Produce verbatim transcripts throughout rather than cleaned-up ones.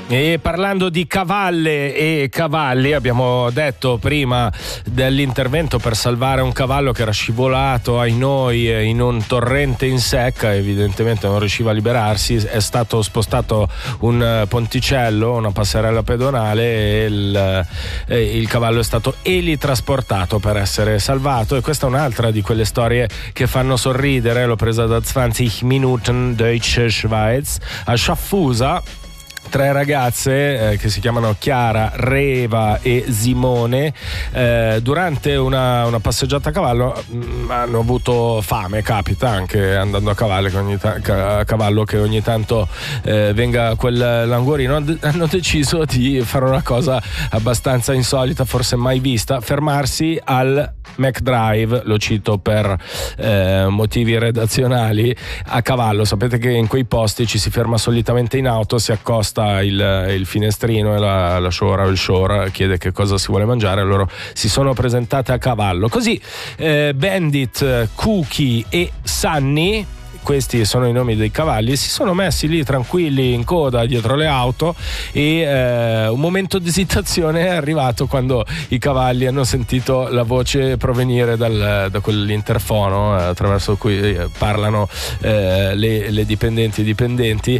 E parlando di cavalle e cavalli, abbiamo detto prima dell'intervento per salvare un cavallo che era scivolato ai noi in un torrente in secca, evidentemente non riusciva a liberarsi, è stato spostato un ponticello, una passerella pedonale e il, e il cavallo è stato elitrasportato per essere salvato. E questa è un'altra di quelle storie che fanno sorridere. L'ho presa da zwanzig Minuten Deutsche Schweiz a Sciaffusa. Tre ragazze eh, che si chiamano Chiara, Reva e Simone eh, durante una, una passeggiata a cavallo mh, hanno avuto fame. Capita anche andando a cavallo che ogni, ta- a cavallo che ogni tanto eh, venga quel languorino. Hanno deciso di fare una cosa abbastanza insolita, forse mai vista: fermarsi al McDrive, lo cito per eh, motivi redazionali, a cavallo. Sapete che in quei posti ci si ferma solitamente in auto, si accosta il, il finestrino e la, la shora o il shore chiede che cosa si vuole mangiare, loro si sono presentate a cavallo. Così eh, Bandit, Cookie e Sunny, questi sono i nomi dei cavalli, si sono messi lì tranquilli in coda dietro le auto e eh, un momento di esitazione è arrivato quando i cavalli hanno sentito la voce provenire dal, da quell'interfono eh, attraverso cui eh, parlano eh, le, le dipendenti e dipendenti.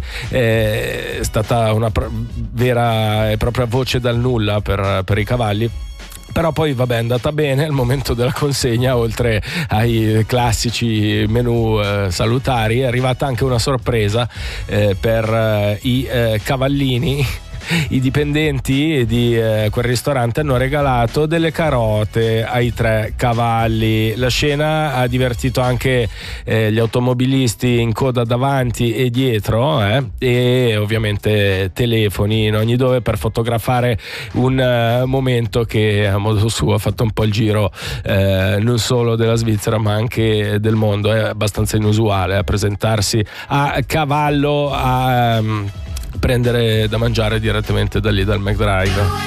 È stata una pr- vera e propria voce dal nulla per, per i cavalli. Però poi vabbè, è andata bene. Al momento della consegna, oltre ai classici menù eh, salutari, è arrivata anche una sorpresa eh, per eh, i eh, cavallini. I dipendenti di eh, quel ristorante hanno regalato delle carote ai tre cavalli. La scena ha divertito anche eh, gli automobilisti in coda davanti e dietro eh, e ovviamente telefoni in ogni dove per fotografare un uh, momento che a modo suo ha fatto un po' il giro eh, non solo della Svizzera ma anche del mondo. È abbastanza inusuale eh, presentarsi a cavallo a um, prendere da mangiare direttamente da lì dal McDrive.